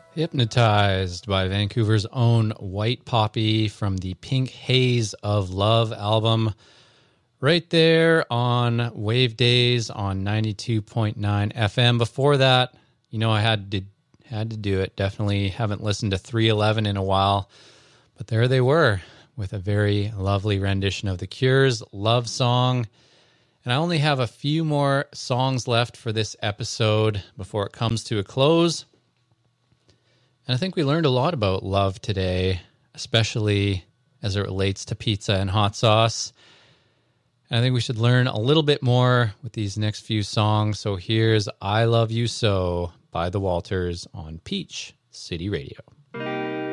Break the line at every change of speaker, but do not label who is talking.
Hypnotized by Vancouver's own White Poppy from the Pink Haze of Love album. Right there on Wave Days on 92.9 FM. Before that, I had to do it. Definitely haven't listened to 311 in a while. But there they were with a very lovely rendition of The Cure's Love Song. And I only have a few more songs left for this episode before it comes to a close. And I think we learned a lot about love today, especially as it relates to pizza and hot sauce. And I think we should learn a little bit more with these next few songs. So here's I Love You So by the Walters on Peach City Radio.